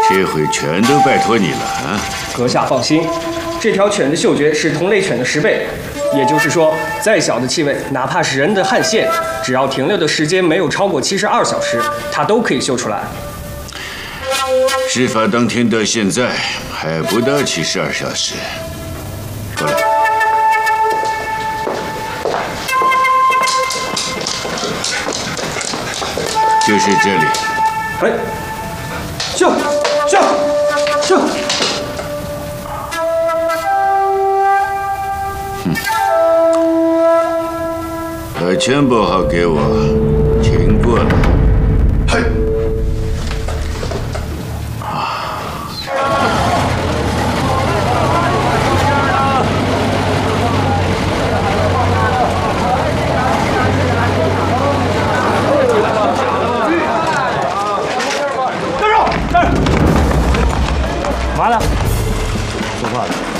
这回全都拜托你了啊！ 阁下放心，这条犬的嗅觉是同类犬的10倍，也就是说，再小的气味，哪怕是人的汗腺，只要停留的时间没有超过72小时，它都可以嗅出来。 事发当天到现在还不到72小时。过来。就是这里。 哎，嗅。 把钱包好给我，请过来。 嘿。 嘛呢？ 说话了。